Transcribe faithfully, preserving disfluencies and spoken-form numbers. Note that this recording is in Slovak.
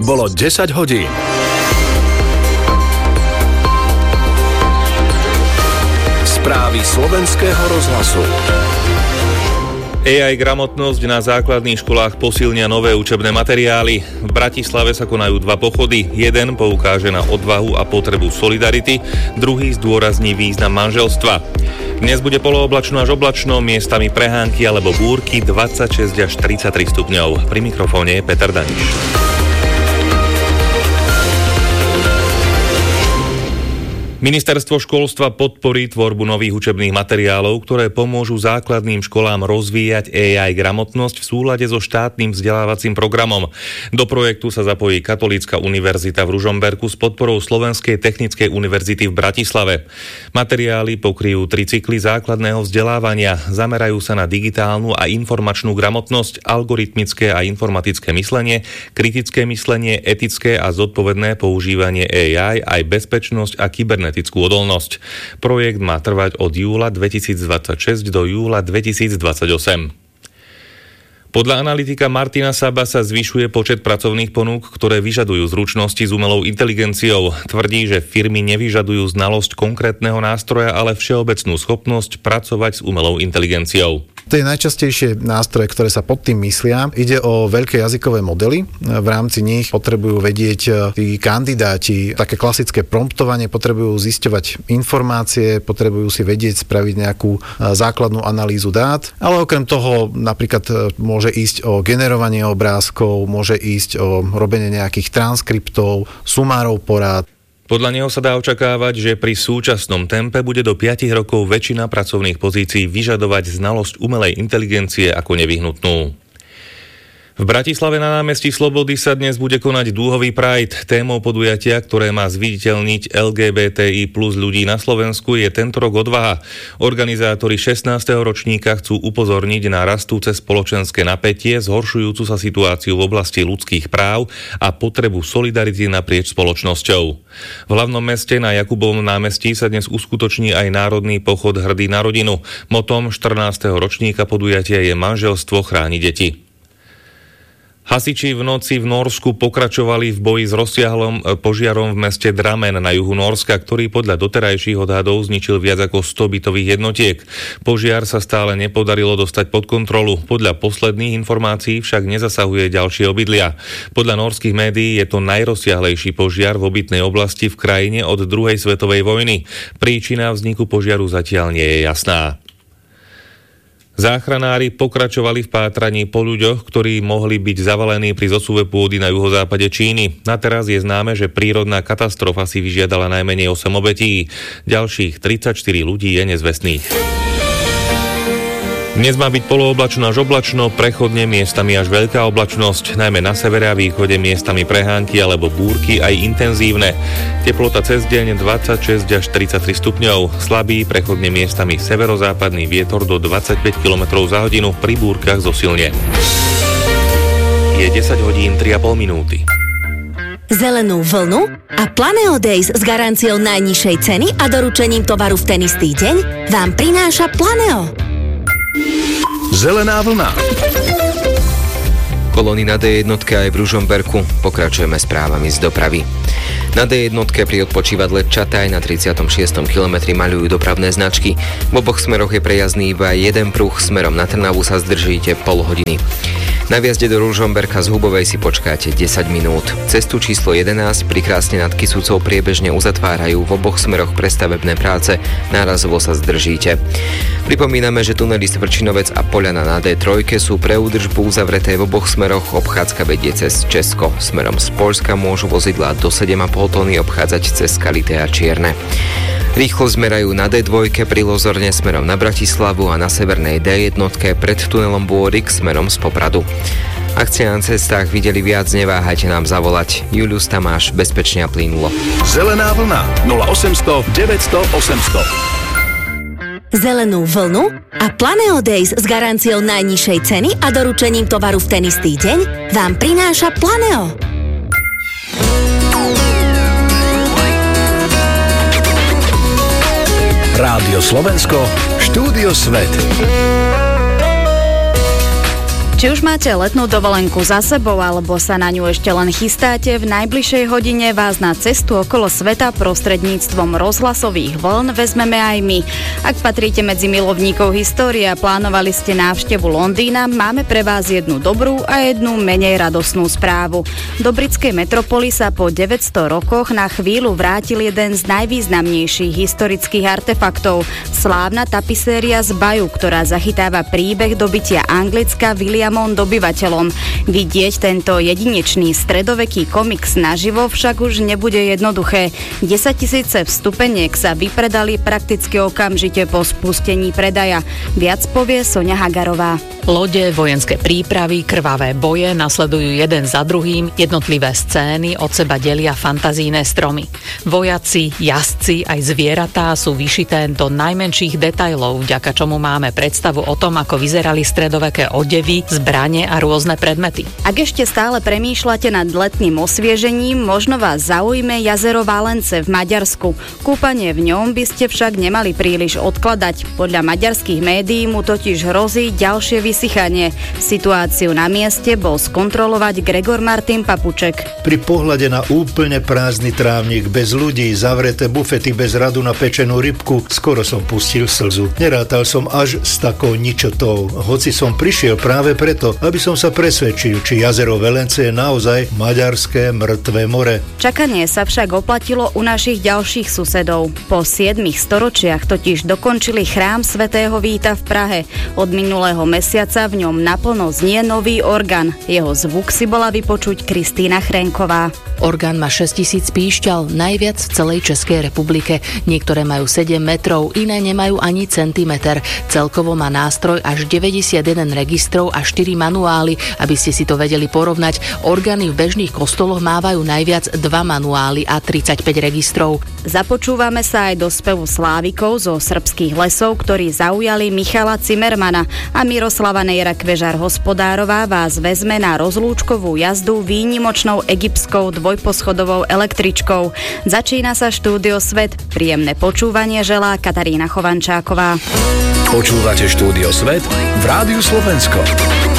Bolo desať hodín. Správy slovenského rozhlasu. á í gramotnosť na základných školách posilnia nové učebné materiály. V Bratislave sa konajú dva pochody. Jeden poukáže na odvahu a potrebu solidarity, druhý zdôrazní význam manželstva. Dnes bude polooblačno až oblačno, miestami prehánky alebo búrky, dvadsaťšesť až tridsaťtri stupňov. Pri mikrofóne je Peter Daniš. Ministerstvo školstva podporí tvorbu nových učebných materiálov, ktoré pomôžu základným školám rozvíjať á í gramotnosť v súlade so štátnym vzdelávacím programom. Do projektu sa zapojí Katolícka univerzita v Ružomberku s podporou Slovenskej technickej univerzity v Bratislave. Materiály pokryjú tri cykly základného vzdelávania, zamerajú sa na digitálnu a informačnú gramotnosť, algoritmické a informatické myslenie, kritické myslenie, etické a zodpovedné používanie á í, aj bezpečnosť a kybernetickú odolnosť. Projekt má trvať od júla dvetisícdvadsaťšesť do júla dvetisícdvadsaťosem. Podľa analytika Martina Saba sa zvyšuje počet pracovných ponúk, ktoré vyžadujú zručnosti s umelou inteligenciou. Tvrdí, že firmy nevyžadujú znalosť konkrétneho nástroja, ale všeobecnú schopnosť pracovať s umelou inteligenciou. Tie najčastejšie nástroje, ktoré sa pod tým myslia, ide o veľké jazykové modely. V rámci nich potrebujú vedieť tí kandidáti také klasické promptovanie, potrebujú zisťovať informácie, potrebujú si vedieť spraviť nejakú základnú analýzu dát, ale okrem toho napríklad môže ísť o generovanie obrázkov, môže ísť o robenie nejakých transkriptov, sumárov porád. Podľa neho sa dá očakávať, že pri súčasnom tempe bude do päť rokov väčšina pracovných pozícií vyžadovať znalosť umelej inteligencie ako nevyhnutnú. V Bratislave na námestí Slobody sa dnes bude konať Dúhový Pride. Témou podujatia, ktoré má zviditeľniť el gé bé té í plus ľudí na Slovensku, je tento rok odvaha. Organizátori šestnásteho ročníka chcú upozorniť na rastúce spoločenské napätie, zhoršujúcu sa situáciu v oblasti ľudských práv a potrebu solidarity naprieč spoločnosťou. V hlavnom meste na Jakubovom námestí sa dnes uskutoční aj národný pochod Hrdý na rodinu. Motom štrnásteho ročníka podujatia je Manželstvo chráni deti. Hasiči v noci v Nórsku pokračovali v boji s rozsiahlym požiarom v meste Drammen na juhu Nórska, ktorý podľa doterajších odhadov zničil viac ako sto bytových jednotiek. Požiar sa stále nepodarilo dostať pod kontrolu. Podľa posledných informácií však nezasahuje ďalšie obydlia. Podľa nórskych médií je to najrozsiahlejší požiar v obytnej oblasti v krajine od druhej svetovej vojny. Príčina vzniku požiaru zatiaľ nie je jasná. Záchranári pokračovali v pátraní po ľuďoch, ktorí mohli byť zavalení pri zosuve pôdy na juhozápade Číny. Na teraz je známe, že prírodná katastrofa si vyžiadala najmenej osem obetí. Ďalších tridsaťštyri ľudí je nezvestných. Dnes má byť polooblačno až oblačno, prechodne miestami až veľká oblačnosť, najmä na severe a východe miestami prehánky alebo búrky aj intenzívne. Teplota cez deň dvadsaťšesť až tridsaťtri stupňov, slabý prechodne miestami severozápadný vietor do dvadsaťpäť kilometrov za hodinu, pri búrkach zosilne. Je desať hodín tri a pol minúty. Zelenú vlnu a Planeo Days s garanciou najnižšej ceny a doručením tovaru v ten istý deň vám prináša Planeo. Zelená vlna. Kolóny na dé jednotke aj v Ružomberku. Pokračujeme správami z dopravy. Na dé jednotke pri odpočívadle Čataj na tridsiatom šiestom kilometri maľujú dopravné značky. V oboch smeroch je prejazdný iba jeden pruh, smerom na Trnavu sa zdržíte pol hodiny. Na vjazde do Ružomberka z Hubovej si počkáte desať minút. Cestu číslo jedenásť pri Krásne nad Kysucou priebežne uzatvárajú v oboch smeroch pre stavebné práce, nárazovo sa zdržíte. Pripomíname, že tunely Svrčinovec a Poľana na dé tri sú pre údržbu uzavreté v oboch smeroch. Obchádzka vedie cez Česko. Smerom z Poľska môžu vozidlá do sedem a pol tóny obchádzať cez Skalité a Čierne. Rýchlo zmerajú na dé dva pri Lozorne smerom na Bratislavu a na severnej dé jednotke pred tunelom Bôrik smerom z Popradu. Ak ste na cestách videli viac, neváhajte nám zavolať. Julius Tamáš, bezpečne a plynulo. Zelená vlna nula osemsto deväťsto osemsto. Zelenú vlnu a Planeo Days s garanciou najnižšej ceny a doručením tovaru v ten istý deň vám prináša Planeo. Rádio Slovensko, Štúdio Svet. Či už máte letnú dovolenku za sebou, alebo sa na ňu ešte len chystáte, v najbližšej hodine vás na cestu okolo sveta prostredníctvom rozhlasových vln vezmeme aj my. Ak patríte medzi milovníkov histórie a plánovali ste návštevu Londýna, máme pre vás jednu dobrú a jednu menej radosnú správu. Do britskej metropoly sa po deväťsto rokoch na chvíľu vrátil jeden z najvýznamnejších historických artefaktov, slávna tapiséria z Bayu, ktorá zachytáva príbeh dobytia Anglicka Williamom dobyvateľom. Vidieť tento jedinečný stredoveký komiks naživo však už nebude jednoduché. desaťtisíce vstupeniek sa vypredali prakticky okamžite po spustení predaja. Viac povie Soňa Hagarová. Lode, vojenské prípravy, krvavé boje nasledujú jeden za druhým, jednotlivé scény od seba delia fantazijné stromy. Vojaci, jazdci aj zvieratá sú vyšité do najmenších detailov, vďaka čomu máme predstavu o tom, ako vyzerali stredoveké odevy, zbrane a rôzne predmety. Ak ešte stále premýšľate nad letným osviežením, možno vás zaujme jazero Valence v Maďarsku. Kúpanie v ňom by ste však nemali príliš odkladať. Podľa maďarských médií mu totiž hrozí ďalšie vysychanie. Situáciu na mieste bol skontrolovať Gregor Martin Papuček. Pri pohľade na úplne prázdny trávnik, bez ľudí, zavreté bufety bez radu na pečenú rybku, skoro som pustil slzu. Nerátal som až s takou ničotou, hoci som prišiel práve preto, aby som sa presvedčil, či jazero Velence je naozaj maďarské mŕtve more. Čakanie sa však oplatilo u našich ďalších susedov. Po siedmich storočiach totiž dokončili chrám svätého Víta v Prahe. Od minulého mesiaca v ňom naplno znie nový orgán. Jeho zvuk si bola vypočuť Kristína Chrenková. Orgán má šesťtisíc píšťal, najviac v celej Českej republike. Niektoré majú sedem metrov, iné nemajú ani centimeter. Celkovo má nástroj až deväťdesiatjeden registrov a štyri manuály. Aby ste si to vedeli porovnať, orgány v bežných kostoloch mávajú najviac dva manuály a tridsaťpäť registrov. Započúvame sa aj do spevu slávikov zo srbských lesov, ktorí zaujali Michala Zimmermana, a Miroslava Nejra Kvežar Hospodárová vás vezme na rozlúčkovú jazdu výnimočnou egyptskou dvojposchodovou električkou. Začína sa Štúdio Svet. Príjemné počúvanie želá Katarína Chovančáková. Počúvate Štúdio Svet v Rádiu Slovensko.